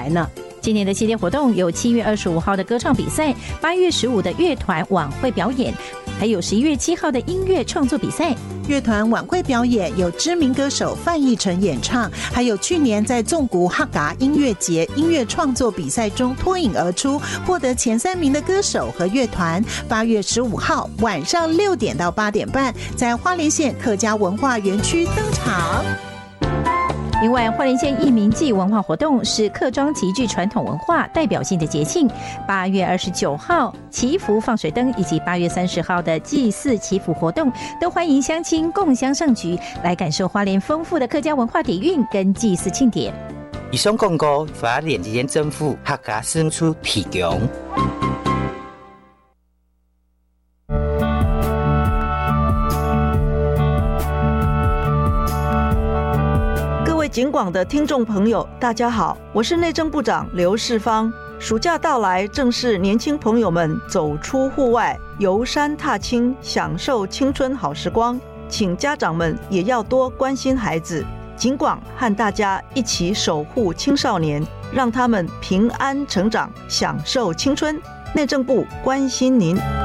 来呢。今年的系列活动有7月25号的歌唱比赛，8月15的乐团晚会表演，还有11月7号的音乐创作比赛。 乐团晚会表演有知名歌手范逸臣演唱，还有去年在纵谷哈嘎音乐节音乐创作比赛中脱颖而出，获得前3名的歌手和乐团。8月15号晚上6点到8点半，在花莲县客家文化园区登场。 另外，花莲县义民祭文化活动是客庄极具传统文化代表性的节庆。8月29号祈福放水灯以及8月30号的祭祀祈福活动，都欢迎乡亲共襄盛举，来感受花莲丰富的客家文化底蕴跟祭祀庆典。 以上广告花莲县政府客家事处提供。 警广的听众朋友大家好，我是内政部长刘世芳。暑假到来，正是年轻朋友们走出户外游山踏青享受青春好时光，请家长们也要多关心孩子。警广和大家一起守护青少年，让他们平安成长，享受青春。内政部关心您。